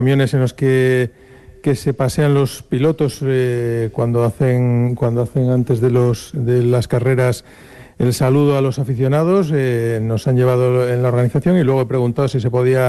camiones en los que se pasean los pilotos cuando hacen antes de las carreras el saludo a los aficionados. Nos han llevado en la organización y luego he preguntado si se podía